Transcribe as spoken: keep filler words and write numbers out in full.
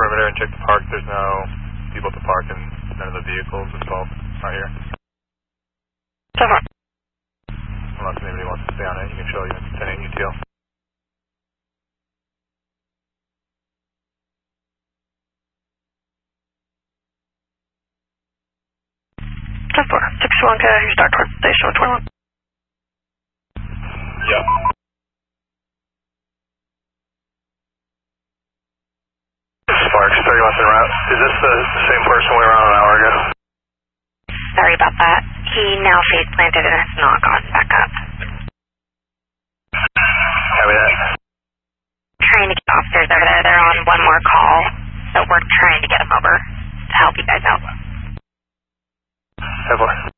perimeter and check the park. There's no people to park and none of the vehicles involved are here. So far. Unless anybody wants to stay on it, you can show you ten eight U T L. ten four. six one K, you start towards station one twenty-one. Yep. Sparks, thirty-one en route. Is this the same person we were on an hour ago? Sorry about that. He now face planted and has not gone back up. Copy that. Trying to get officers over there. They're on one more call, so we're trying to get them over to help you guys out. ten four.